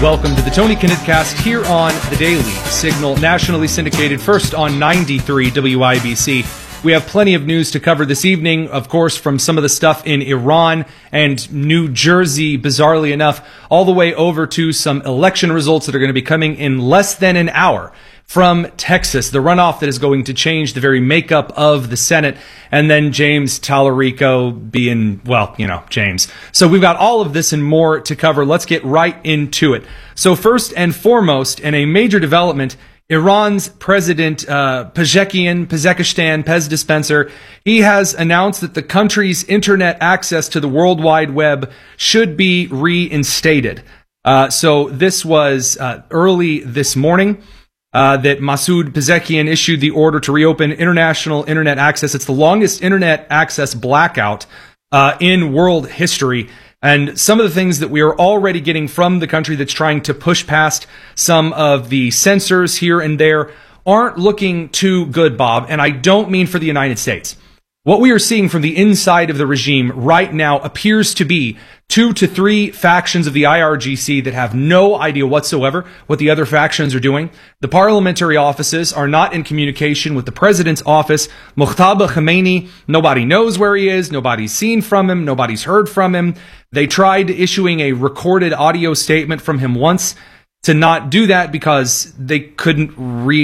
Welcome to the Tony Knitcast here on the Daily Signal, nationally syndicated, first on 93 WIBC. We have plenty of news to cover this evening, of course, from some of the stuff in Iran and New Jersey, bizarrely enough, all the way over to some election results that are going to be coming in less than an hour from Texas, the runoff that is going to change the very makeup of the Senate, and then James Tallarico being, well, James. So we've got all of this and more to cover. Let's get right into it. So first and foremost, in a major development, Iran's President Pezeshkian, Pez Dispenser, he has announced that the country's internet access to the World Wide Web should be reinstated. So this was early this morning. That Masoud Pezeshkian issued the order to reopen international internet access. It's the longest internet access blackout in world history. And some of the things that we are already getting from the country that's trying to push past some of the censors here and there aren't looking too good, Bob. And I don't mean for the United States. What we are seeing from the inside of the regime right now appears to be 2 to 3 factions of the IRGC that have no idea whatsoever what the other factions are doing. The parliamentary offices are not in communication with the president's office. Mojtaba Khamenei, nobody knows where he is. Nobody's seen from him. Nobody's heard from him. They tried issuing a recorded audio statement from him once to not do that because they couldn't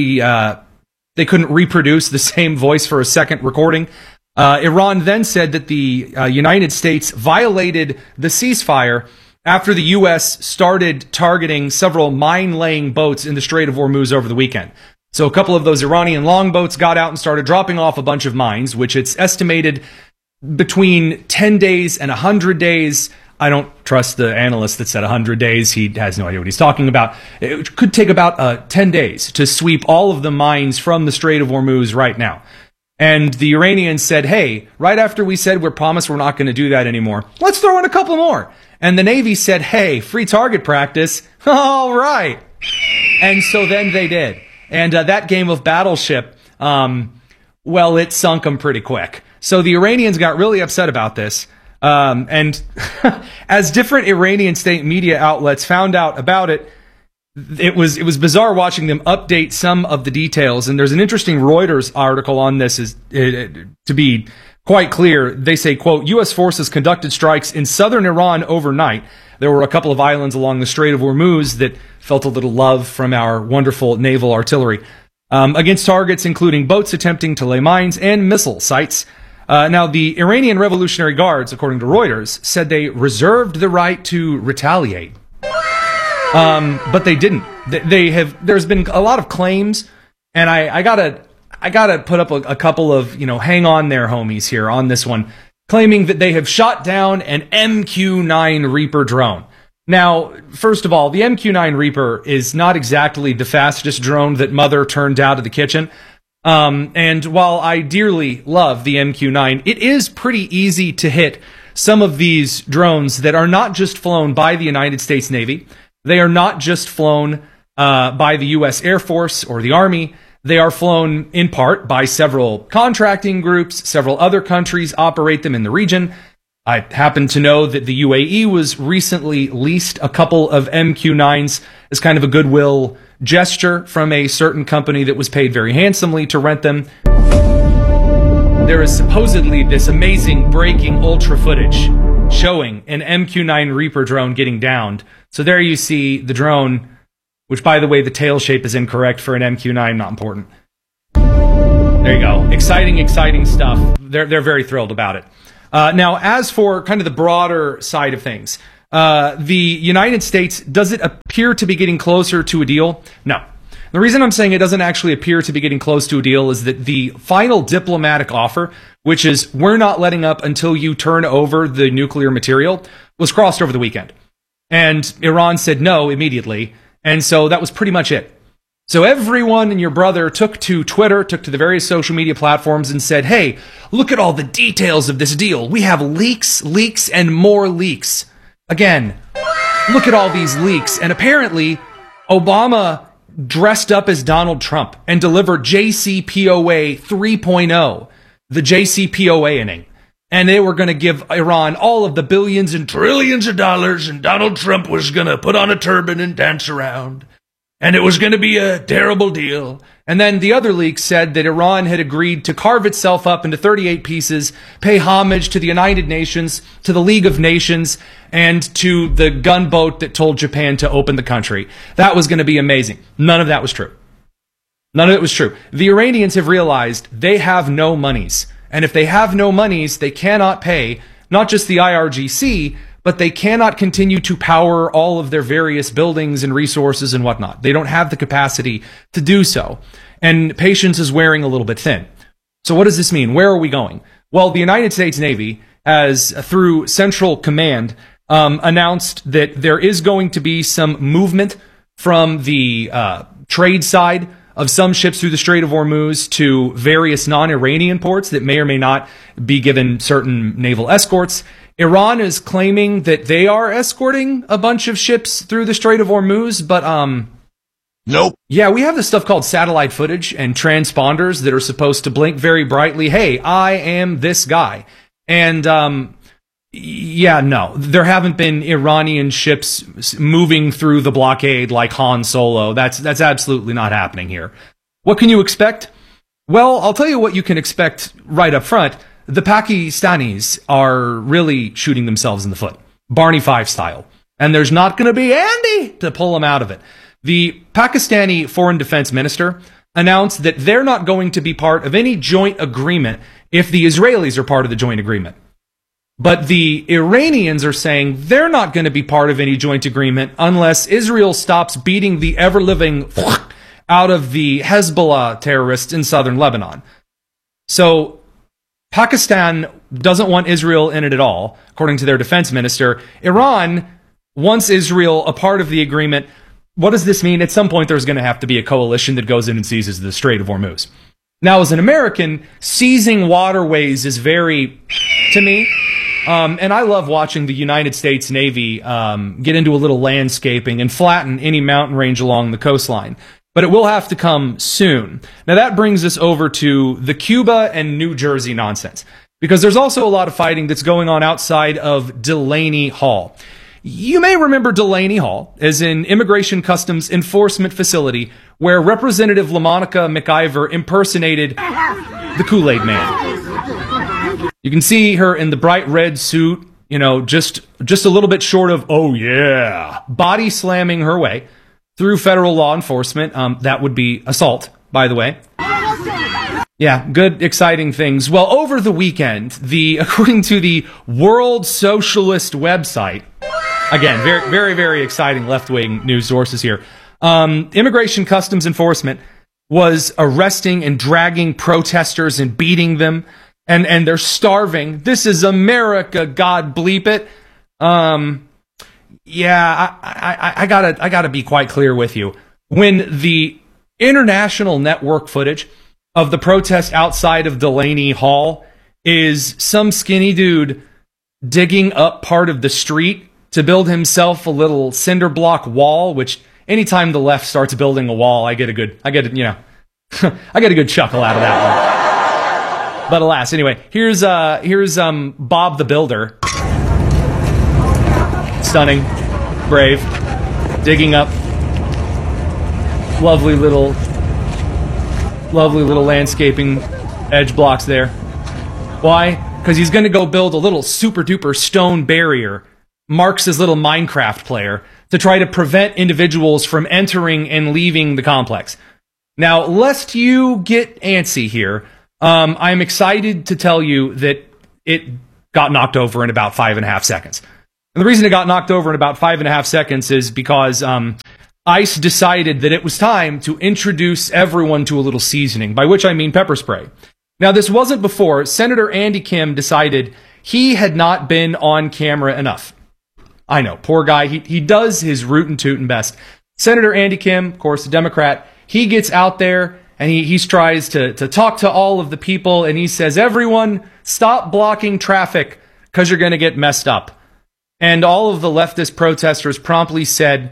reproduce the same voice for a second recording. Iran then said that the United States violated the ceasefire after the U.S. started targeting several mine-laying boats in the Strait of Hormuz over the weekend. So a couple of those Iranian longboats got out and started dropping off a bunch of mines, which it's estimated between 10 days and 100 days. I don't trust the analyst that said 100 days. He has no idea what he's talking about. It could take about 10 days to sweep all of the mines from the Strait of Hormuz right now. And the Iranians said, hey, right after we said we're promised we're not going to do that anymore, let's throw in a couple more. And the Navy said, hey, free target practice. All right. And so then they did. And that game of Battleship, well, it sunk them pretty quick. So the Iranians got really upset about this. And as different Iranian state media outlets found out about it, it was bizarre watching them update some of the details. And there's an interesting Reuters article on this, to be quite clear. They say, quote, U.S. forces conducted strikes in southern Iran overnight. There were a couple of islands along the Strait of Hormuz that felt a little love from our wonderful naval artillery against targets including boats attempting to lay mines and missile sites. Now, the Iranian Revolutionary Guards, according to Reuters, said they reserved the right to retaliate. But they didn't. There's been a lot of claims, and I gotta put up a couple of, hang on there homies here on this one, claiming that they have shot down an MQ-9 Reaper drone. Now, first of all, the MQ-9 Reaper is not exactly the fastest drone that Mother turned out of the kitchen. And while I dearly love the MQ-9, it is pretty easy to hit some of these drones that are not just flown by the United States Navy. They are not just flown by the U.S. Air Force or the Army. They are flown in part by several contracting groups. Several other countries operate them in the region. I happen to know that the UAE was recently leased a couple of MQ-9s as kind of a goodwill gesture from a certain company that was paid very handsomely to rent them. There is supposedly this amazing breaking ultra footage showing an MQ-9 Reaper drone getting downed. So there you see the drone, which, by the way, the tail shape is incorrect for an MQ-9, not important. There you go. Exciting stuff. They're very thrilled about it. Now, as for kind of the broader side of things, the United States, does it appear to be getting closer to a deal? No. The reason I'm saying it doesn't actually appear to be getting close to a deal is that the final diplomatic offer, which is we're not letting up until you turn over the nuclear material, was crossed over the weekend. And Iran said no immediately. And so that was pretty much it. So everyone and your brother took to Twitter, took to the various social media platforms and said, hey, look at all the details of this deal. We have leaks, and more leaks. Again, look at all these leaks. And apparently, Obama dressed up as Donald Trump and delivered JCPOA 3.0, the JCPOA inning. and they were going to give Iran all of the billions and trillions of dollars, and Donald Trump was going to put on a turban and dance around, and it was going to be a terrible deal. And then the other leak said that Iran had agreed to carve itself up into 38 pieces, pay homage to the United Nations, to the League of Nations, and to the gunboat that told Japan to open the country. That was going to be amazing. None of that was true. None of it was true. The Iranians have realized they have no monies. And if they have no monies, they cannot pay not just the IRGC, but they cannot continue to power all of their various buildings and resources and whatnot. They don't have the capacity to do so. And patience is wearing a little bit thin. So what does this mean? Where are we going? Well, the United States Navy has, through Central Command, announced that there is going to be some movement from the trade side of some ships through the Strait of Hormuz to various non-Iranian ports that may or may not be given certain naval escorts. Iran is claiming that they are escorting a bunch of ships through the Strait of Hormuz, but nope. Yeah, we have this stuff called satellite footage and transponders that are supposed to blink very brightly. Hey, I am this guy. And yeah, no, there haven't been Iranian ships moving through the blockade like Han Solo. That's absolutely not happening here. What can you expect? Well, I'll tell you what you can expect right up front. The Pakistanis are really shooting themselves in the foot, Barney Fife style. And there's not going to be Andy to pull them out of it. The Pakistani foreign defense minister announced that they're not going to be part of any joint agreement if the Israelis are part of the joint agreement. But the Iranians are saying they're not going to be part of any joint agreement unless Israel stops beating the ever-living out of the Hezbollah terrorists in southern Lebanon. So Pakistan doesn't want Israel in it at all, according to their defense minister. Iran wants Israel a part of the agreement. What does this mean? At some point, there's going to have to be a coalition that goes in and seizes the Strait of Hormuz. Now, as an American, seizing waterways is very, to me, and I love watching the United States Navy get into a little landscaping and flatten any mountain range along the coastline. But it will have to come soon. Now, that brings us over to the Cuba and New Jersey nonsense, because there's also a lot of fighting that's going on outside of Delaney Hall. You may remember Delaney Hall as an immigration customs enforcement facility where Representative LaMonica McIver impersonated the Kool-Aid Man. You can see her in the bright red suit, you know, just a little bit short of, oh yeah, body slamming her way through federal law enforcement. That would be assault, by the way. Yeah, good, exciting things. Well, over the weekend, according to the World Socialist website, again, very, very, very exciting left-wing news sources here, Immigration Customs Enforcement was arresting and dragging protesters and beating them, and they're starving. This is America, God bleep it. Yeah, I gotta be quite clear with you. When the international network footage of the protest outside of Delaney Hall is some skinny dude digging up part of the street to build himself a little cinder block wall, which anytime the left starts building a wall, I get a good chuckle out of that one. But alas, anyway, here's Bob the Builder. Stunning, brave, digging up lovely little landscaping edge blocks there. Why? Because he's going to go build a little super duper stone barrier, Marx's little Minecraft player, to try to prevent individuals from entering and leaving the complex. Now, lest you get antsy here, I'm excited to tell you that it got knocked over in about 5.5 seconds. And the reason it got knocked over in about 5.5 seconds is because ICE decided that it was time to introduce everyone to a little seasoning, by which I mean pepper spray. Now, this wasn't before. Senator Andy Kim decided he had not been on camera enough. I know, poor guy. He does his rootin' tootin' best. Senator Andy Kim, of course, a Democrat, he gets out there and he tries to talk to all of the people, and he says, everyone, stop blocking traffic because you're going to get messed up. And all of the leftist protesters promptly said,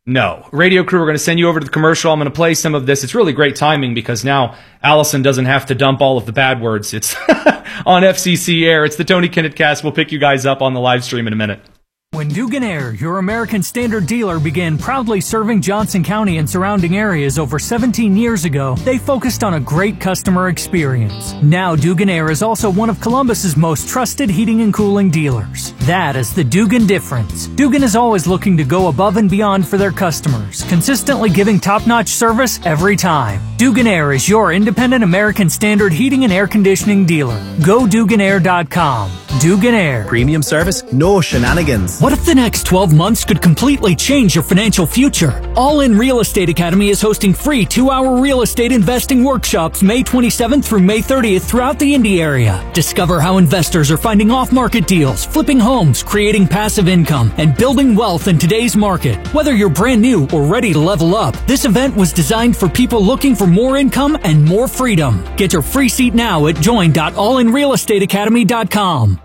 No. Radio crew, we're going to send you over to the commercial. I'm going to play some of this. It's really great timing because now Allison doesn't have to dump all of the bad words. It's on FCC Air. It's the Tony Kinnett Cast. We'll pick you guys up on the live stream in a minute. When Dugan Air, your American Standard dealer, began proudly serving Johnson County and surrounding areas over 17 years ago, they focused on a great customer experience. Now Dugan Air is also one of Columbus's most trusted heating and cooling dealers. That is the Dugan difference. Dugan is always looking to go above and beyond for their customers, consistently giving top-notch service every time. Dugan Air is your independent American Standard heating and air conditioning dealer. Go DuganAir.com. Dugan Air. Premium service, no shenanigans. What if the next 12 months could completely change your financial future? All In Real Estate Academy is hosting free 2-hour real estate investing workshops May 27th through May 30th throughout the Indy area. Discover how investors are finding off-market deals, flipping homes, creating passive income, and building wealth in today's market. Whether you're brand new or ready to level up, this event was designed for people looking for more income and more freedom. Get your free seat now at join.allinrealestateacademy.com.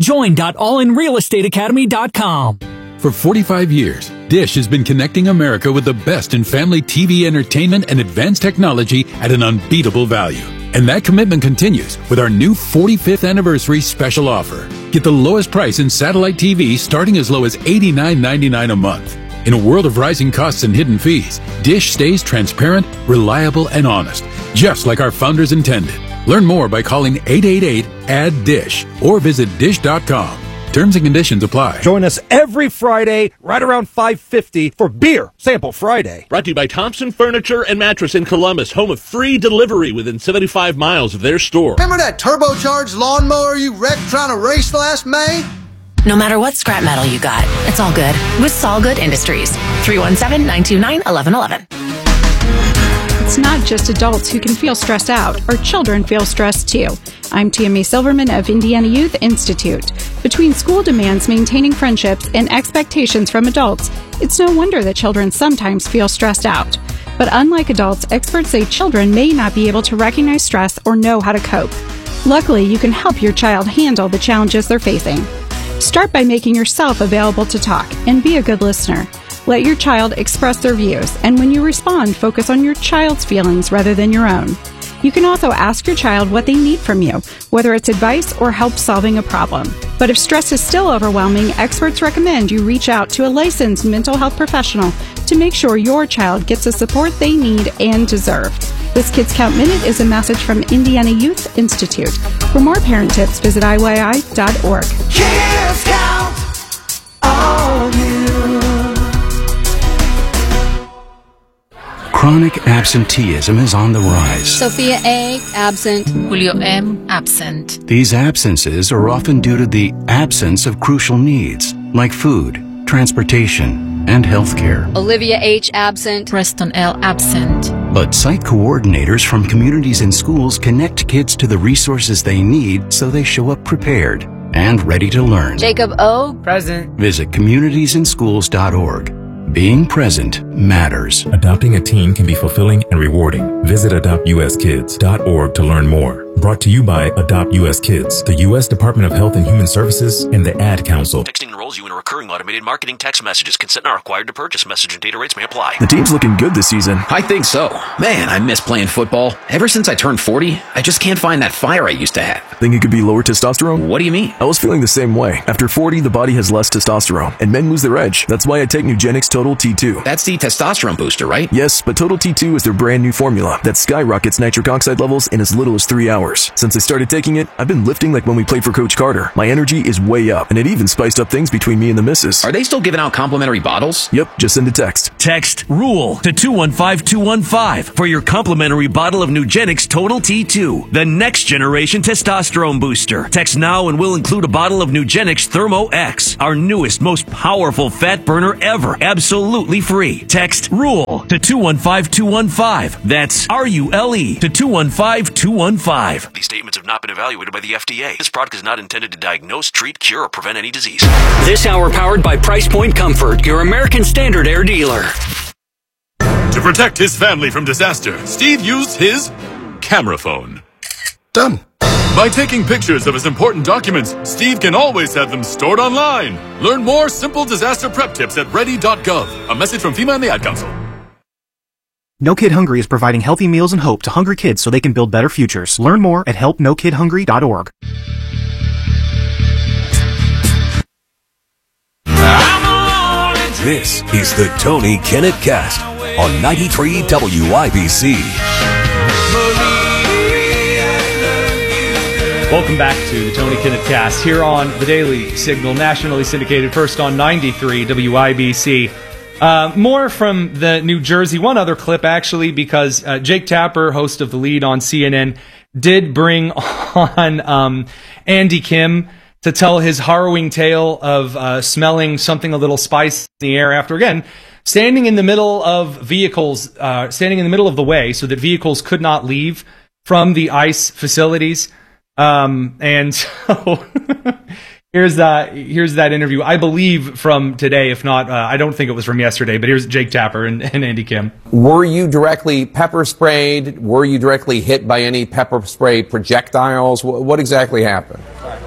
Join.allinrealestateacademy.com. For 45 years, Dish has been connecting America with the best in family TV entertainment and advanced technology at an unbeatable value. And that commitment continues with our new 45th anniversary special offer. Get the lowest price in satellite TV starting as low as $89.99 a month. In a world of rising costs and hidden fees, Dish stays transparent, reliable, and honest, just like our founders intended. Learn more by calling 888-ADD-DISH or visit dish.com. Terms and conditions apply. Join us every Friday right around 5:50 for Beer Sample Friday. Brought to you by Thompson Furniture and Mattress in Columbus, home of free delivery within 75 miles of their store. Remember that turbocharged lawnmower you wrecked trying to race last May? No matter what scrap metal you got, it's all good with Solgood Industries. 317-929-1111. It's not just adults who can feel stressed out. Our children feel stressed too. I'm TMA Silverman of Indiana Youth Institute. Between school demands, maintaining friendships, and expectations from adults, it's no wonder that children sometimes feel stressed out. But unlike adults, experts say children may not be able to recognize stress or know how to cope. Luckily, you can help your child handle the challenges they're facing. Start by making yourself available to talk and be a good listener. Let your child express their views, and when you respond, focus on your child's feelings rather than your own. You can also ask your child what they need from you, whether it's advice or help solving a problem. But if stress is still overwhelming, experts recommend you reach out to a licensed mental health professional to make sure your child gets the support they need and deserve. This Kids Count Minute is a message from Indiana Youth Institute. For more parent tips, visit IYI.org. Kids Count on you. Chronic absenteeism is on the rise. Sophia A. absent. Julio M. absent. These absences are often due to the absence of crucial needs like food, transportation, and healthcare. Olivia H. absent. Preston L. absent. But site coordinators from communities and schools connect kids to the resources they need so they show up prepared and ready to learn. Jacob O. present. Visit communitiesinschools.org. Being present matters. Adopting a teen can be fulfilling and rewarding. Visit adoptuskids.org to learn more. Brought to you by Adopt US Kids, the U.S. Department of Health and Human Services, and the Ad Council. Texting enrolls you in a recurring automated marketing text messages. Consent not required to purchase. Message and data rates may apply. The team's looking good this season. I think so. Man, I miss playing football. Ever since I turned 40, I just can't find that fire I used to have. Think it could be lower testosterone? What do you mean? I was feeling the same way. After 40, the body has less testosterone, and men lose their edge. That's why I take Nugenix Total T2. That's the testosterone booster, right? Yes, but Total T2 is their brand new formula that skyrockets nitric oxide levels in as little as 3 hours. Since I started taking it, I've been lifting like when we played for Coach Carter. My energy is way up, and it even spiced up things between me and the missus. Are they still giving out complimentary bottles? Yep, just send a text. Text RULE to 215215 for your complimentary bottle of Nugenix Total T2, the next generation testosterone booster. Text now and we'll include a bottle of Nugenix Thermo X, our newest, most powerful fat burner ever, absolutely free. Text RULE to 215215. That's RULE to 215215. These statements have not been evaluated by the FDA. This product is not intended to diagnose, treat, cure, or prevent any disease. This hour powered by Price Point Comfort, your American Standard Air dealer. To protect his family from disaster, Steve used his camera phone. Done. By taking pictures of his important documents, Steve can always have them stored online. Learn more simple disaster prep tips at ready.gov. A message from FEMA and the Ad Council. No Kid Hungry is providing healthy meals and hope to hungry kids so they can build better futures. Learn more at helpnokidhungry.org. This is the Tony Kinnett Cast on 93 WIBC. Welcome back to the Tony Kinnett Cast here on the Daily Signal, nationally syndicated, first on 93 WIBC. More from the New Jersey. One other clip, actually, because Jake Tapper, host of The Lead on CNN, did bring on Andy Kim to tell his harrowing tale of smelling something a little spicy in the air after, again, standing in the middle of vehicles, standing in the middle of the way so that vehicles could not leave from the ICE facilities. And so here's that interview, I believe, from today. If not, I don't think it was from yesterday, but here's Jake Tapper and Andy Kim. Were you directly pepper sprayed? Were you directly hit by any pepper spray projectiles? What exactly happened?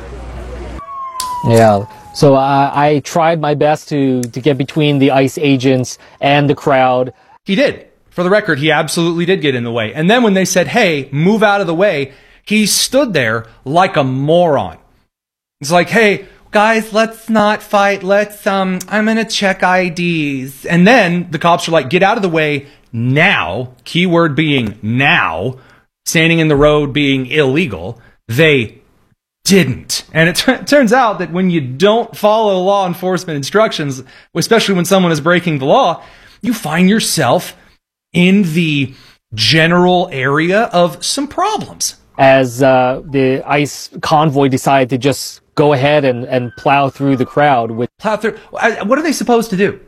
Yeah. So I tried my best to get between the ICE agents and the crowd. He did. For the record, he absolutely did get in the way. And then when they said, hey, move out of the way, he stood there like a moron. It's like, hey, guys, let's not fight. I'm going to check IDs. And then the cops are like, get out of the way now. Keyword being now. Standing in the road being illegal. They didn't. And it turns out that when you don't follow law enforcement instructions, especially when someone is breaking the law, you find yourself in the general area of some problems. As the ICE convoy decided to just go ahead and plow through the crowd. Plow through? What are they supposed to do?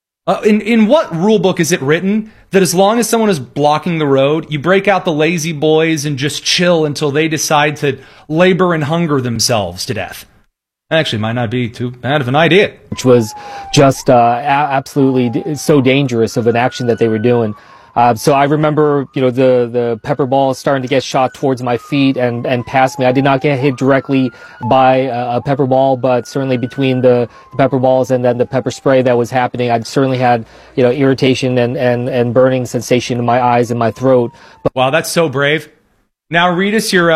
In what rule book is it written that as long as someone is blocking the road, you break out the lazy boys and just chill until they decide to labor and hunger themselves to death? Actually, might not be too bad of an idea. Which was just absolutely so dangerous of an action that they were doing. So I remember, the pepper ball starting to get shot towards my feet and past me. I did not get hit directly by a pepper ball, but certainly between the pepper balls and then the pepper spray that was happening, I certainly had, irritation and burning sensation in my eyes and my throat. Wow, that's so brave. Now read us your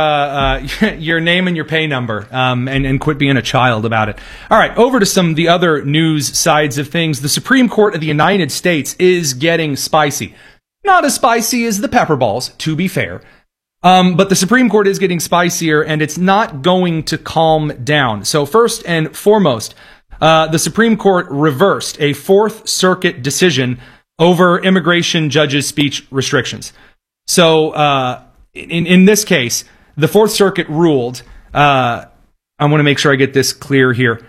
name and your pay number, and quit being a child about it. All right, over to some of the other news sides of things. The Supreme Court of the United States is getting spicy. Not as spicy as the pepper balls, to be fair. But the Supreme Court is getting spicier, and it's not going to calm down. So first and foremost, the Supreme Court reversed a Fourth Circuit decision over immigration judges' speech restrictions. So in this case, the Fourth Circuit ruled, I want to make sure I get this clear here.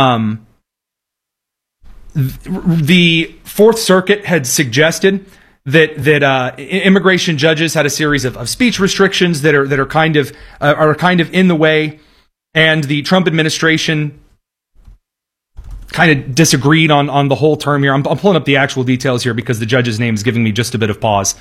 The Fourth Circuit had suggested that immigration judges had a series of speech restrictions that are kind of in the way, and the Trump administration kind of disagreed on the whole term here. I'm pulling up the actual details here because the judge's name is giving me just a bit of pause.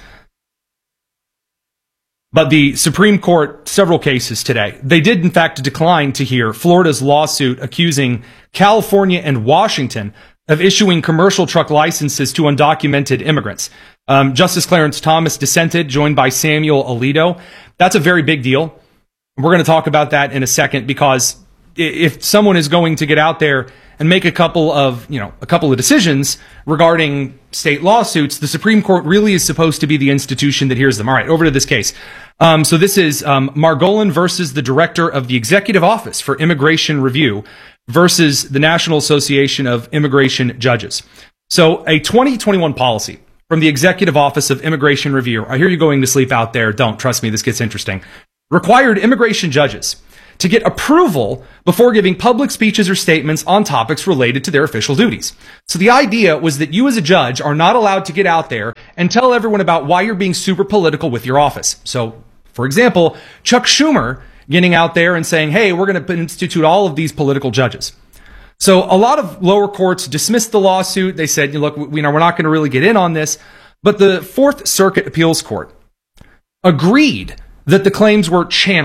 But the Supreme Court, several cases today, they did in fact decline to hear Florida's lawsuit accusing California and Washington of issuing commercial truck licenses to undocumented immigrants. Justice Clarence Thomas dissented, joined by Samuel Alito. That's a very big deal. We're going to talk about that in a second, because if someone is going to get out there and make a couple of decisions regarding state lawsuits, the Supreme Court really is supposed to be the institution that hears them. All right, over to this case. So this is Margolin versus the Director of the Executive Office for Immigration Review versus the National Association of Immigration Judges. So a 2021 policy from the Executive Office of Immigration Review, I hear you going to sleep out there, don't, trust me, this gets interesting, required immigration judges to get approval before giving public speeches or statements on topics related to their official duties. So the idea was that you as a judge are not allowed to get out there and tell everyone about why you're being super political with your office. So, for example, Chuck Schumer getting out there and saying, hey, we're going to institute all of these political judges. So a lot of lower courts dismissed the lawsuit. They said, look, we're not going to really get in on this. But the Fourth Circuit Appeals Court agreed that the claims were channeled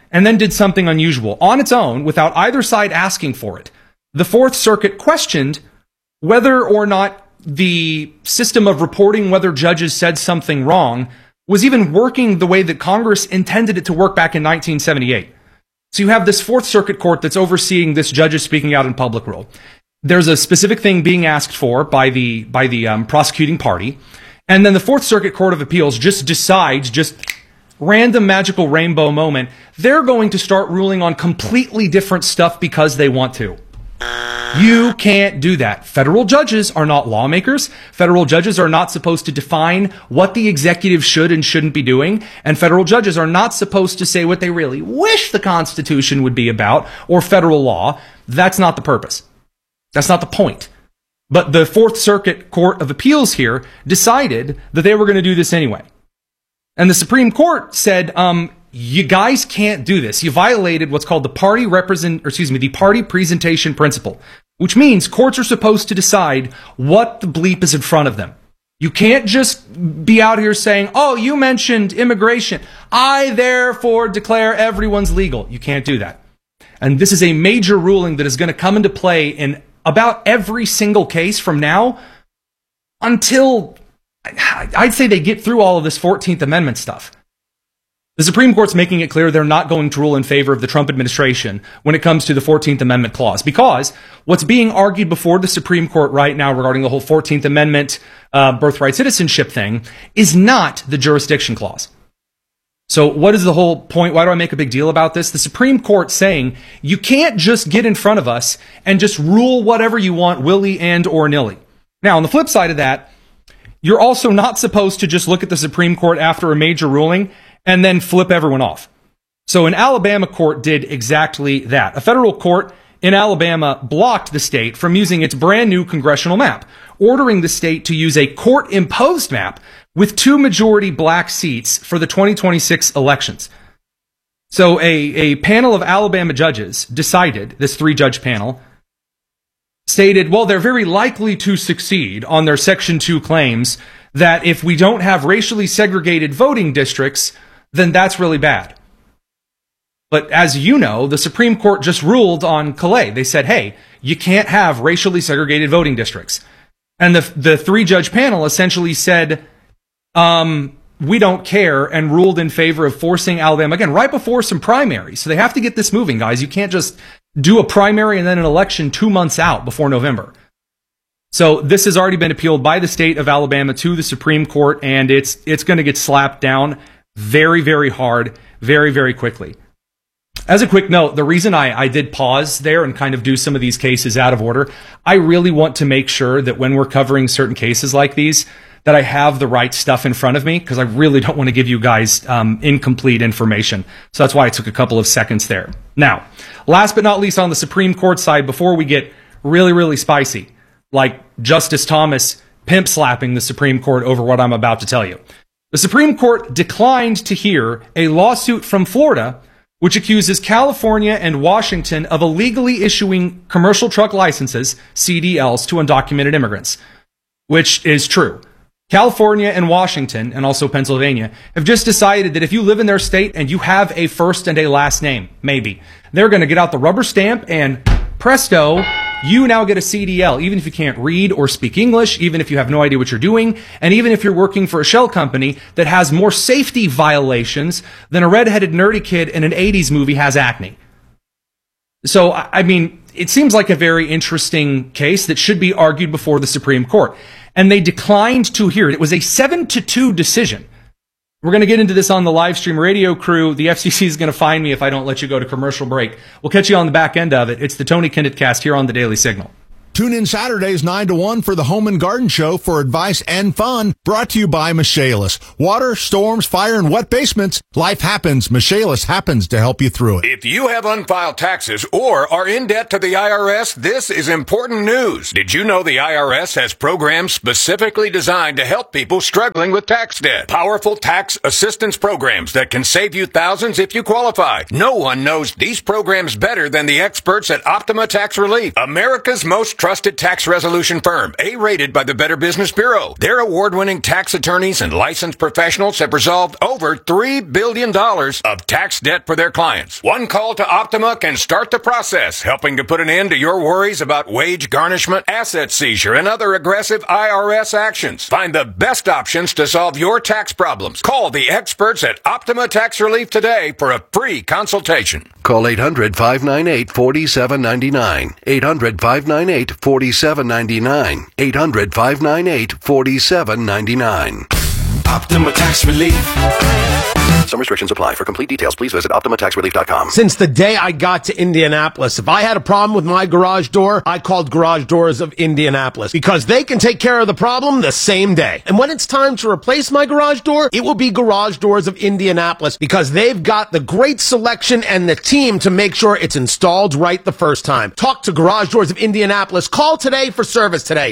and then did something unusual on its own without either side asking for it. The Fourth Circuit questioned whether or not the system of reporting whether judges said something wrong was even working the way that Congress intended it to work back in 1978. So you have this Fourth Circuit court that's overseeing this judges speaking out in public rule. There's a specific thing being asked for by the prosecuting party, and then the Fourth Circuit Court of Appeals just decides, just random magical rainbow moment, they're going to start ruling on completely different stuff because they want to. You can't do that. Federal judges are not lawmakers. Federal judges are not supposed to define what the executive should and shouldn't be doing. And federal judges are not supposed to say what they really wish the Constitution would be about or federal law. That's not the purpose. That's not the point. But the Fourth Circuit Court of Appeals here decided that they were going to do this anyway. And the Supreme Court said, you guys can't do this. You violated what's called the party presentation principle, which means courts are supposed to decide what the bleep is in front of them. You can't just be out here saying, oh, you mentioned immigration, I therefore declare everyone's legal. You can't do that. And this is a major ruling that is going to come into play in about every single case from now until I'd say they get through all of this 14th Amendment stuff. The Supreme Court's making it clear they're not going to rule in favor of the Trump administration when it comes to the 14th Amendment clause, because what's being argued before the Supreme Court right now regarding the whole 14th Amendment birthright citizenship thing is not the jurisdiction clause. So what is the whole point? Why do I make a big deal about this? The Supreme Court saying you can't just get in front of us and just rule whatever you want, willy and or nilly. Now, on the flip side of that, you're also not supposed to just look at the Supreme Court after a major ruling and then flip everyone off. So an Alabama court did exactly that. A federal court in Alabama blocked the state from using its brand new congressional map, ordering the state to use a court-imposed map with 2 majority black seats for the 2026 elections. So a panel of Alabama judges decided, this 3-judge panel, stated, well, they're very likely to succeed on their Section 2 claims that if we don't have racially segregated voting districts, then that's really bad. But as you know, the Supreme Court just ruled on Calais. They said, hey, you can't have racially segregated voting districts. And the 3-judge panel essentially said, we don't care, and ruled in favor of forcing Alabama, again, right before some primaries. So they have to get this moving, guys. You can't just do a primary and then an election 2 months out before November. So this has already been appealed by the state of Alabama to the Supreme Court, and it's going to get slapped down very, very hard, very, very quickly. As a quick note, the reason I did pause there and kind of do some of these cases out of order, I really want to make sure that when we're covering certain cases like these, that I have the right stuff in front of me, because I really don't want to give you guys incomplete information. So that's why I took a couple of seconds there. Now, last but not least on the Supreme Court side, before we get really, really spicy, like Justice Thomas pimp slapping the Supreme Court over what I'm about to tell you. The Supreme Court declined to hear a lawsuit from Florida which accuses California and Washington of illegally issuing commercial truck licenses, CDLs, to undocumented immigrants, which is true. California and Washington, and also Pennsylvania, have just decided that if you live in their state and you have a first and a last name, maybe, they're going to get out the rubber stamp and presto, you now get a CDL, even if you can't read or speak English, even if you have no idea what you're doing, and even if you're working for a shell company that has more safety violations than a redheaded nerdy kid in an 80s movie has acne. So, I mean, it seems like a very interesting case that should be argued before the Supreme Court. And they declined to hear it. It was a 7-2 decision. We're going to get into this on the live stream radio crew. The FCC is going to find me if I don't let you go to commercial break. We'll catch you on the back end of it. It's the Tony Kinnett Cast here on the Daily Signal. Tune in Saturdays 9 to 1 for the Home and Garden Show for advice and fun. Brought to you by Michaelis. Water, storms, fire, and wet basements. Life happens. Michaelis happens to help you through it. If you have unfiled taxes or are in debt to the IRS, this is important news. Did you know the IRS has programs specifically designed to help people struggling with tax debt? Powerful tax assistance programs that can save you thousands if you qualify. No one knows these programs better than the experts at Optima Tax Relief, America's most trusted trusted tax resolution firm, A-rated by the Better Business Bureau. Their award-winning tax attorneys and licensed professionals have resolved over $3 billion of tax debt for their clients. One call to Optima can start the process, helping to put an end to your worries about wage garnishment, asset seizure, and other aggressive IRS actions. Find the best options to solve your tax problems. Call the experts at Optima Tax Relief today for a free consultation. Call 800-598-4799. 800-598-4799. 800-598-4799. Optima Tax Relief. Some restrictions apply. For complete details, please visit OptimaTaxRelief.com. Since the day I got to Indianapolis, if I had a problem with my garage door, I called Garage Doors of Indianapolis because they can take care of the problem the same day. And when it's time to replace my garage door, it will be Garage Doors of Indianapolis because they've got the great selection and the team to make sure it's installed right the first time. Talk to Garage Doors of Indianapolis. Call today for service today.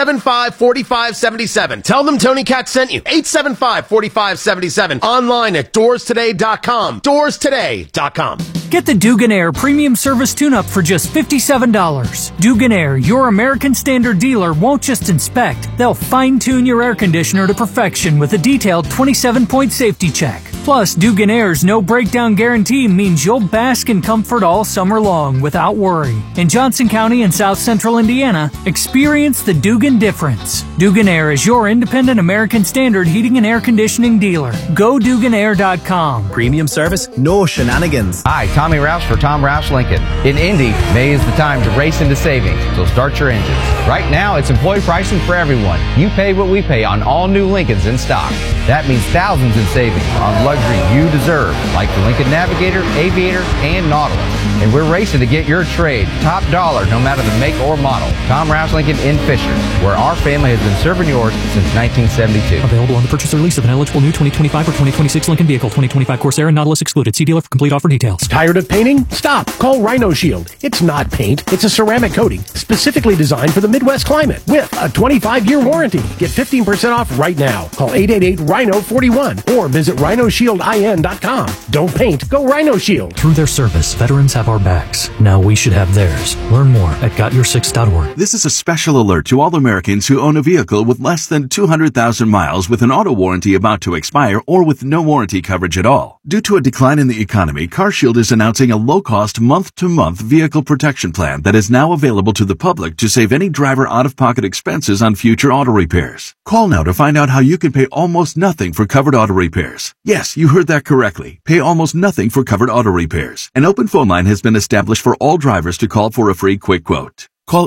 875-4577. Tell them Tony Katz sent you. 875-4577. Online at DoorsToday.com. DoorsToday.com. Get the Dugan Air Premium Service Tune-Up for just $57. Dugan Air, your American Standard dealer, won't just inspect. They'll fine-tune your air conditioner to perfection with a detailed 27-point safety check. Plus, Dugan Air's no breakdown guarantee means you'll bask in comfort all summer long without worry. In Johnson County and South Central Indiana, experience the Dugan difference. Dugan Air is your independent American Standard heating and air conditioning dealer. Go DuganAir.com. Premium service, no shenanigans. Hi, Tommy Roush for Tom Roush Lincoln. In Indy, May is the time to race into savings, so start your engines. Right now, it's employee pricing for everyone. You pay what we pay on all new Lincolns in stock. That means thousands in savings on luxury you deserve, like the Lincoln Navigator, Aviator, and Nautilus. And we're racing to get your trade top dollar no matter the make or model. Tom Roush Lincoln in Fishers, where our family has been serving yours since 1972. Available on the purchase or lease of an eligible new 2025 or 2026 Lincoln vehicle. 2025 Corsair and Nautilus excluded. See dealer for complete offer details. Tired of painting? Stop. Call Rhino Shield. It's not paint. It's a ceramic coating specifically designed for the Midwest climate with a 25-year warranty. Get 15% off right now. Call 888-RHINO-41 or visit rhinoshieldin.com. Don't paint. Go Rhino Shield. Through their service, veterans have our backs. Now we should have theirs. Learn more at GotYour6.org. This is a special alert to all Americans who own a vehicle with less than 200,000 miles with an auto warranty about to expire or with no warranty coverage at all. Due to a decline in the economy, CarShield is announcing a low-cost month-to-month vehicle protection plan that is now available to the public to save any driver out-of-pocket expenses on future auto repairs. Call now to find out how you can pay almost nothing for covered auto repairs. Yes, you heard that correctly. Pay almost nothing for covered auto repairs. An open phone line has been established for all drivers to call for a free quick quote. Call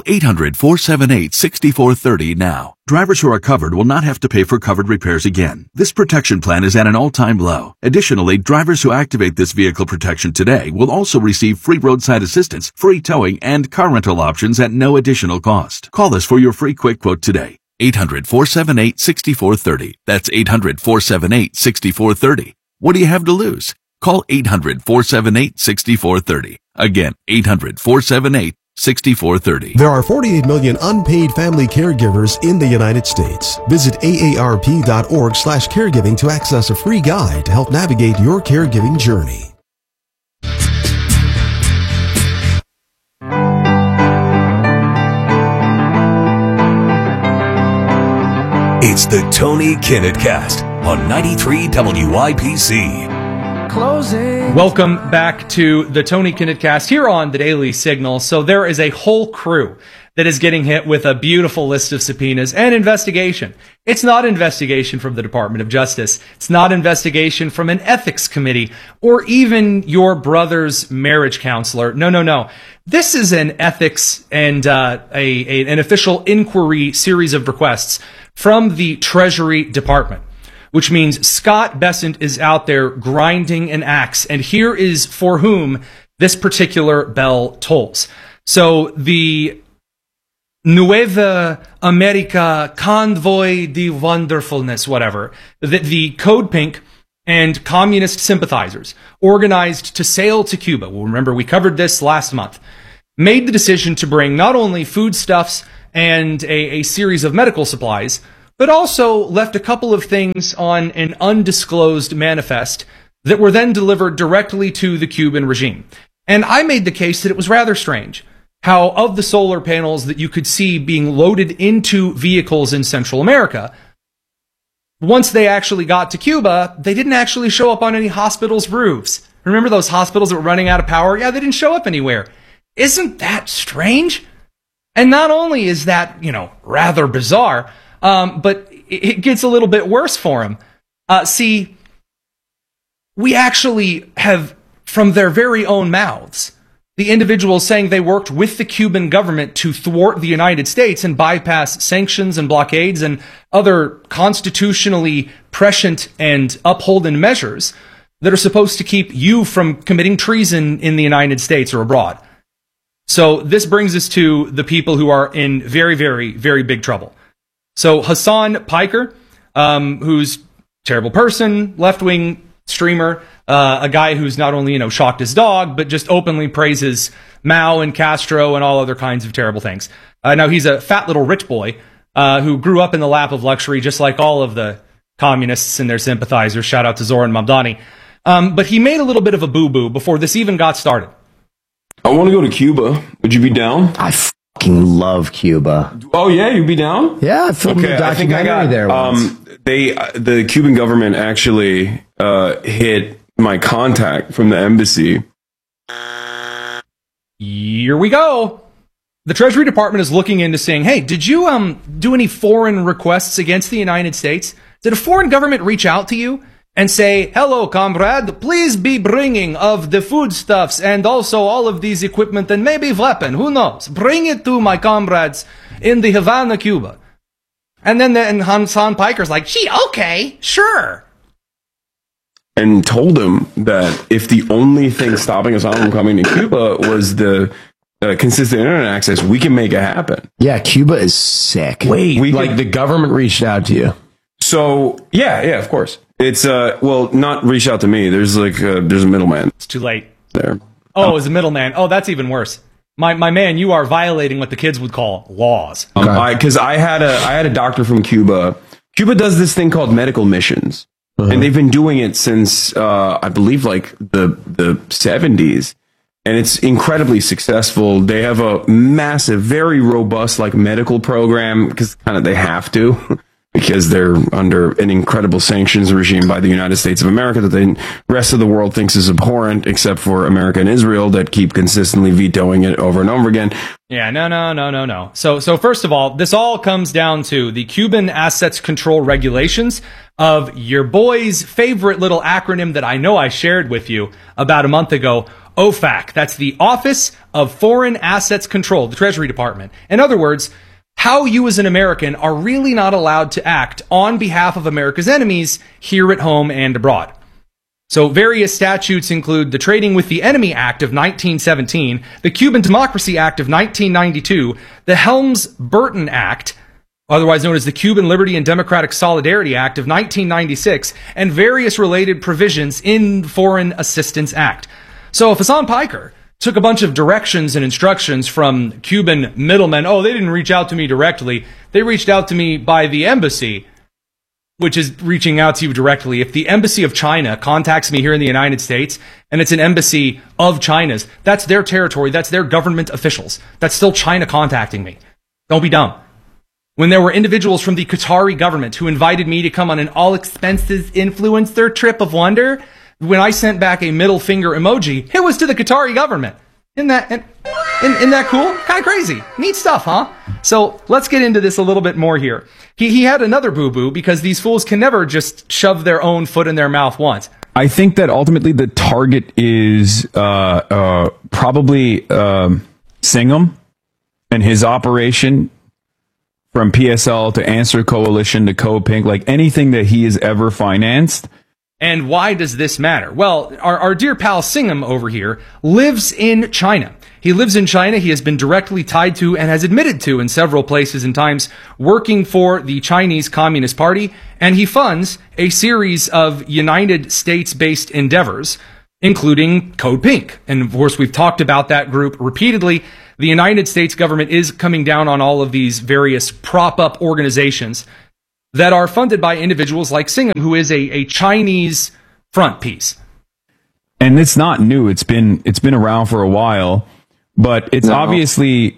800-478-6430 now. Drivers who are covered will not have to pay for covered repairs again. This protection plan is at an all-time low. Additionally, drivers who activate this vehicle protection today will also receive free roadside assistance, free towing, and car rental options at no additional cost. Call us for your free quick quote today. 800-478-6430. That's 800-478-6430. What do you have to lose? Call 800-478-6430. Again, 800-478-6430. There are 48 million unpaid family caregivers in the United States. Visit aarp.org/caregiving to access a free guide to help navigate your caregiving journey. It's the Tony Kinnett Cast on 93 WIPC. Closing. Welcome back to the Tony Kinnett Cast here on the Daily Signal. So there is a whole crew that is getting hit with a beautiful list of subpoenas and investigation. It's not investigation from the Department of Justice. It's not investigation from an ethics committee or even your brother's marriage counselor. No. This is an ethics and an official inquiry series of requests from the Treasury Department, which means Scott Bessent is out there grinding an axe, and here is for whom this particular bell tolls. So the Nueva America Convoy de Wonderfulness, whatever, the Code Pink and communist sympathizers organized to sail to Cuba. Well, remember, we covered this last month. Made the decision to bring not only foodstuffs and a series of medical supplies, but also left a couple of things on an undisclosed manifest that were then delivered directly to the Cuban regime. And I made the case that it was rather strange how of the solar panels that you could see being loaded into vehicles in Central America, once they actually got to Cuba, they didn't actually show up on any hospitals' roofs. Remember those hospitals that were running out of power? Yeah, they didn't show up anywhere. Isn't that strange? And not only is that, rather bizarre, but it gets a little bit worse for him. See, we actually have, from their very own mouths, the individuals saying they worked with the Cuban government to thwart the United States and bypass sanctions and blockades and other constitutionally prescient and upholding measures that are supposed to keep you from committing treason in the United States or abroad. So this brings us to the people who are in very, very, very big trouble. So Hasan Piker, who's a terrible person, left-wing streamer, a guy who's not only, shocked his dog, but just openly praises Mao and Castro and all other kinds of terrible things. Now, he's a fat little rich boy who grew up in the lap of luxury, just like all of the communists and their sympathizers. Shout out to Zoran Mamdani. But he made a little bit of a boo-boo before this even got started. I want to go to Cuba. Would you be down? I fucking love Cuba. Oh, yeah? You'd be down? Yeah, I filmed a documentary there once. The Cuban government actually hit my contact from the embassy. Here we go. The Treasury Department is looking into saying, hey, did you do any foreign requests against the United States? Did a foreign government reach out to you and say, hello, comrade, please be bringing of the foodstuffs and also all of these equipment and maybe weapon, who knows? Bring it to my comrades in the Havana, Cuba. And then Hasan Piker's like, gee, okay, sure. And told him that if the only thing stopping us from coming to Cuba was the consistent internet access, we can make it happen. Yeah, Cuba is sick. Wait, the government reached out to you? So, yeah, of course. It's, not reach out to me. There's there's a middleman. It's too late. There. Oh, it's a middleman. Oh, that's even worse. My man, you are violating what the kids would call laws. Because I had a doctor from Cuba. Cuba does this thing called medical missions. And they've been doing it since, I believe, the 70s. And it's incredibly successful. They have a massive, very robust, medical program, because kind of they have to, because they're under an incredible sanctions regime by the United States of America that the rest of the world thinks is abhorrent, except for America and Israel that keep consistently vetoing it over and over again. Yeah, no. So first of all, this all comes down to the Cuban Assets Control Regulations of your boy's favorite little acronym that I know I shared with you about a month ago, OFAC. That's the Office of Foreign Assets Control, the Treasury Department. In other words, how you as an American are really not allowed to act on behalf of America's enemies here at home and abroad. So various statutes include the Trading with the Enemy Act of 1917, the Cuban Democracy Act of 1992, the Helms-Burton Act, otherwise known as the Cuban Liberty and Democratic Solidarity Act of 1996, and various related provisions in the Foreign Assistance Act. So if Hasan Piker took a bunch of directions and instructions from Cuban middlemen, they didn't reach out to me directly, they reached out to me by the embassy, which is reaching out to you directly. If the embassy of China contacts me here in the United States, and it's an embassy of China's, that's their territory, that's their government officials. That's still China contacting me. Don't be dumb. When there were individuals from the Qatari government who invited me to come on an all-expenses influencer trip of wonder, when I sent back a middle finger emoji, it was to the Qatari government. Isn't that cool? Kind of crazy. Neat stuff, huh? So let's get into this a little bit more here. He had another boo-boo because these fools can never just shove their own foot in their mouth once. I think that ultimately the target is probably Singham and his operation from PSL to Answer Coalition to CoPink, anything that he has ever financed. And why does this matter? Well, our dear pal Singham over here lives in China. He lives in China. He has been directly tied to and has admitted to in several places and times working for the Chinese Communist Party. And he funds a series of United States-based endeavors, including Code Pink. And of course, we've talked about that group repeatedly. The United States government is coming down on all of these various prop-up organizations that are funded by individuals like Singham, who is a Chinese front piece. And it's not new. It's been around for a while. but it's obviously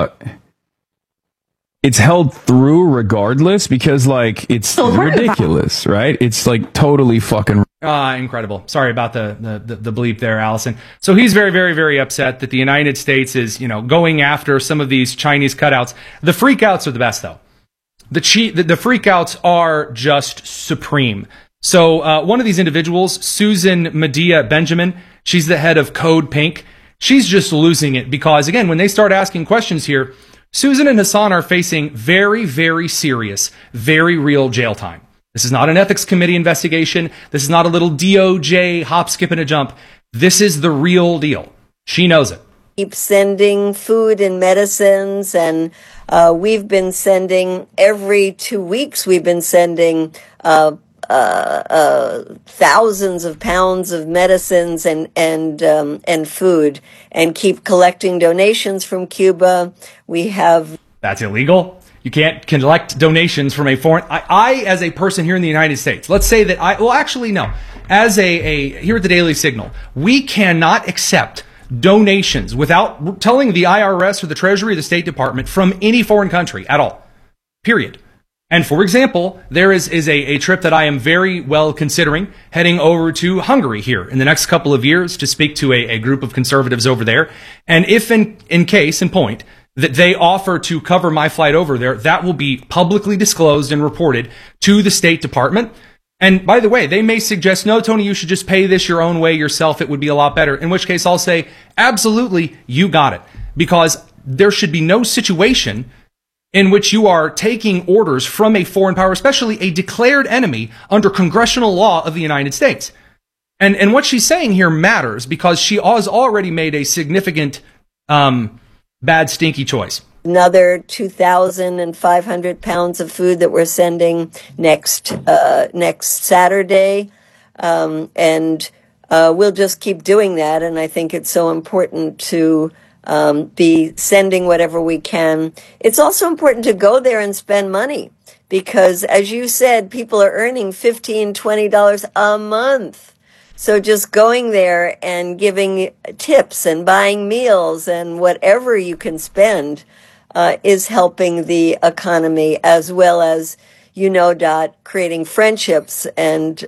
it's held through regardless because like it's ridiculous, right? It's like totally fucking incredible. Sorry about the bleep there, Allison. So he's very, very, very upset that the United States is, going after some of these Chinese cutouts. The freakouts are the best, though. The freakouts are just supreme. So one of these individuals, Susan Medea Benjamin, she's the head of Code Pink. She's just losing it because, again, when they start asking questions here, Susan and Hassan are facing very, very serious, very real jail time. This is not an ethics committee investigation. This is not a little DOJ hop, skip, and a jump. This is the real deal. She knows it. Keep sending food and medicines, and we've been sending every 2 weeks. We've been sending thousands of pounds of medicines and food, and keep collecting donations from Cuba. We have that's illegal. You can't collect donations from a foreign. I, as a person here in the United States, let's say that as here at the Daily Signal, we cannot accept donations without telling the IRS or the Treasury or the State Department from any foreign country at all. Period. And for example, there is a trip that I am very well considering heading over to Hungary here in the next couple of years to speak to a group of conservatives over there. And if in case in point that they offer to cover my flight over there, that will be publicly disclosed and reported to the State Department. And by the way, they may suggest, no, Tony, you should just pay this your own way yourself. It would be a lot better. In which case I'll say, absolutely, you got it. Because there should be no situation in which you are taking orders from a foreign power, especially a declared enemy under congressional law of the United States. And what she's saying here matters because she has already made a significant bad, stinky choice. Another 2,500 pounds of food that we're sending next Saturday. And we'll just keep doing that. And I think it's so important to be sending whatever we can. It's also important to go there and spend money because, as you said, people are earning $15, $20 a month. So just going there and giving tips and buying meals and whatever you can spend is helping the economy, as well as, Dot, creating friendships and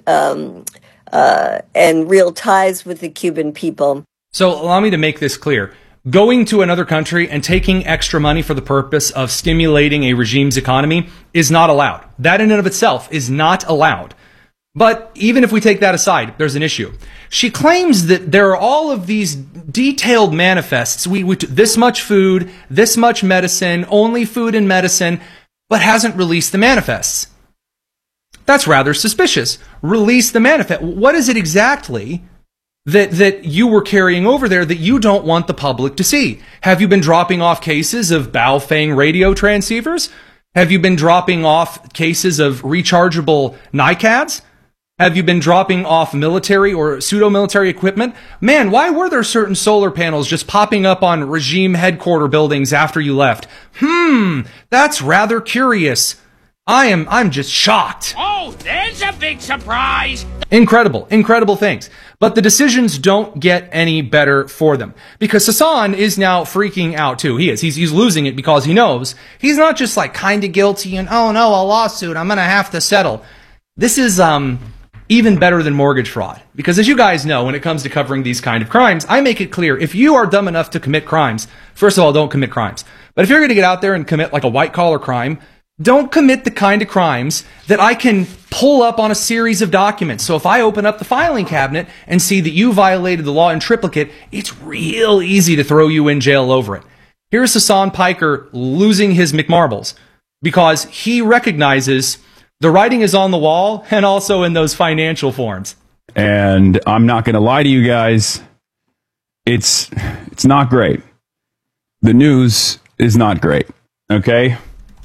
real ties with the Cuban people. So allow me to make this clear. Going to another country and taking extra money for the purpose of stimulating a regime's economy is not allowed. That in and of itself is not allowed. But even if we take that aside, there's an issue. She claims that there are all of these detailed manifests. We this much food, this much medicine, only food and medicine, but hasn't released the manifests. That's rather suspicious. Release the manifest. What is it exactly that you were carrying over there that you don't want the public to see? Have you been dropping off cases of Baofeng radio transceivers? Have you been dropping off cases of rechargeable NICADs? Have you been dropping off military or pseudo-military equipment? Man, why were there certain solar panels just popping up on regime headquarter buildings after you left? That's rather curious. I'm just shocked. Oh, there's a big surprise. Incredible things. But the decisions don't get any better for them. Because Hassan is now freaking out too. He is. He's losing it because he knows he's not just like kind of guilty and, oh no, a lawsuit, I'm going to have to settle. This is even better than mortgage fraud. Because as you guys know, when it comes to covering these kind of crimes, I make it clear, if you are dumb enough to commit crimes, first of all, don't commit crimes. But if you're going to get out there and commit like a white collar crime, don't commit the kind of crimes that I can pull up on a series of documents. So if I open up the filing cabinet and see that you violated the law in triplicate, it's real easy to throw you in jail over it. Here's Hassan Piker losing his McMarbles because he recognizes the writing is on the wall and also in those financial forms. And I'm not going to lie to you guys. It's not great. The news is not great. Okay?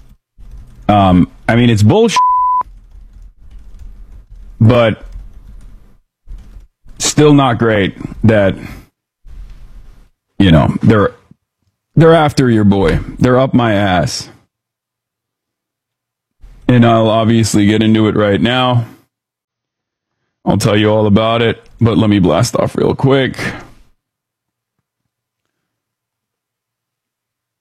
I mean, it's bullshit, but still not great that, they're after your boy. They're up my ass. And I'll obviously get into it right now. I'll tell you all about it, but let me blast off real quick.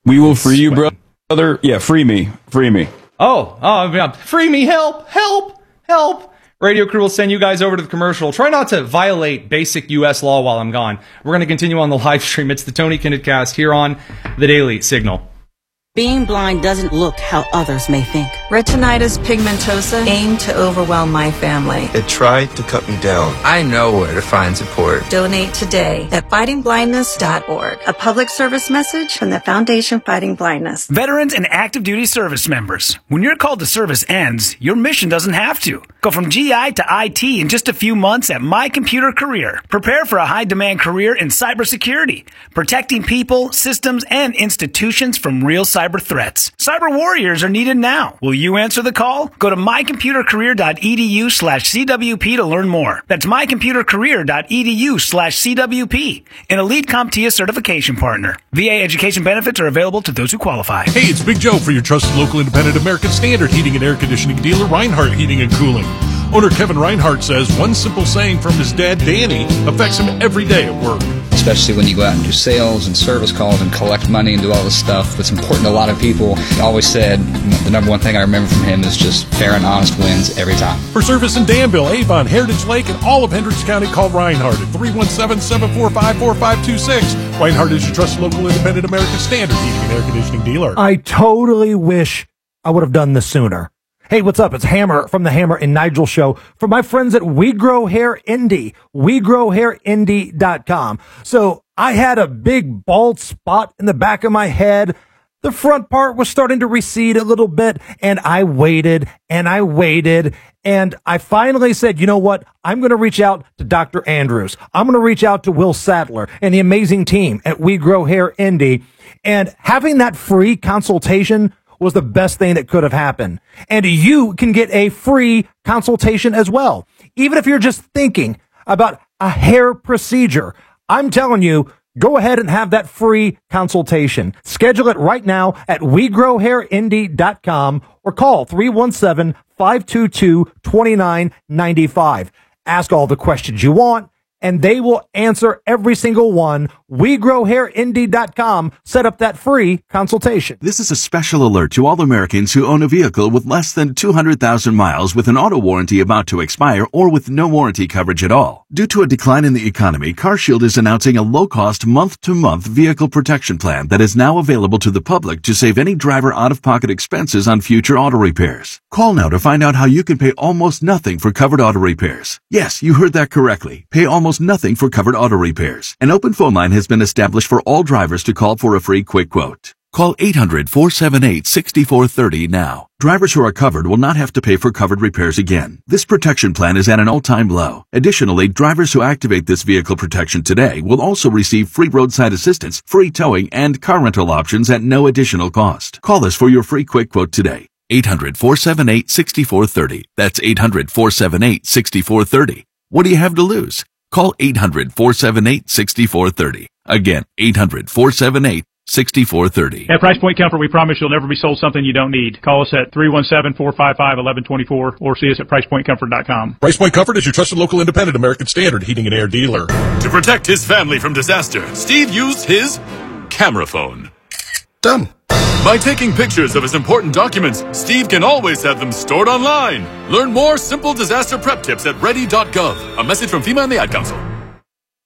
We will free you, brother. Yeah, free me. Free me. Oh, free me, help. Radio crew will send you guys over to the commercial. Try not to violate basic U.S. law while I'm gone. We're going to continue on the live stream. It's the Tony Kinnett Cast here on the Daily Signal. Being blind doesn't look how others may think. Retinitis pigmentosa aimed to overwhelm my family. It tried to cut me down. I know where to find support. Donate today at fightingblindness.org. A public service message from the Foundation Fighting Blindness. Veterans and active duty service members. When your call to service ends, your mission doesn't have to. Go from GI to IT in just a few months at My Computer Career. Prepare for a high-demand career in cybersecurity, protecting people, systems, and institutions from real cyber threats. Cyber warriors are needed now. Will you answer the call? Go to mycomputercareer.edu/CWP to learn more. That's mycomputercareer.edu/CWP. An Elite CompTIA certification partner. VA education benefits are available to those who qualify. Hey, it's Big Joe for your trusted local independent American Standard heating and air conditioning dealer, Reinhardt Heating and Cooling. Owner Kevin Reinhardt says one simple saying from his dad, Danny, affects him every day at work. Especially when you go out and do sales and service calls and collect money and do all this stuff that's important to a lot of people. He always said the number one thing I remember from him is just fair and honest wins every time. For service in Danville, Avon, Heritage Lake, and all of Hendricks County, call Reinhardt at 317-745-4526. Reinhardt is your trusted local independent American Standard heating and air conditioning dealer. I totally wish I would have done this sooner. Hey, what's up? It's Hammer from the Hammer and Nigel Show for my friends at We Grow Hair Indie, WeGrowHairIndie.com. So I had a big bald spot in the back of my head. The front part was starting to recede a little bit, and I waited, and I finally said, you know what? I'm going to reach out to Dr. Andrews. I'm going to reach out to Will Sadler and the amazing team at We Grow Hair Indie. And having that free consultation was the best thing that could have happened. And you can get a free consultation as well. Even if you're just thinking about a hair procedure, I'm telling you, go ahead and have that free consultation. Schedule it right now at WeGrowHairIndie.com or call 317-522-2995. Ask all the questions you want, and they will answer every single one. WeGrowHairIndie.com. Set up that free consultation. This is a special alert to all Americans who own a vehicle with less than 200,000 miles with an auto warranty about to expire or with no warranty coverage at all. Due to a decline in the economy, CarShield is announcing a low-cost month-to-month vehicle protection plan that is now available to the public to save any driver out-of-pocket expenses on future auto repairs. Call now to find out how you can pay almost nothing for covered auto repairs. Yes, you heard that correctly. Pay almost nothing for covered auto repairs. An open phone line has been established for all drivers to call for a free quick quote. Call 800-478-6430 now. Drivers who are covered will not have to pay for covered repairs again. This protection plan is at an all-time low. Additionally, drivers who activate this vehicle protection today will also receive free roadside assistance, free towing, and car rental options at no additional cost. Call us for your free quick quote today. 800-478-6430. That's 800-478-6430. What do you have to lose? Call 800-478-6430. Again, 800-478-6430. At Price Point Comfort, we promise you'll never be sold something you don't need. Call us at 317-455-1124 or see us at PricePointComfort.com. Price Point Comfort is your trusted local independent American Standard heating and air dealer. To protect his family from disaster, Steve used his camera phone. Done. By taking pictures of his important documents, Steve can always have them stored online. Learn more simple disaster prep tips at ready.gov. A message from FEMA and the Ad Council.